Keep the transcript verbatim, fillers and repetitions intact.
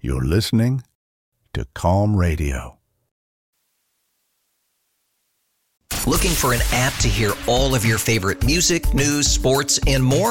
You're listening to Calm Radio. Looking for an app to hear all of your favorite music, news, sports, and more?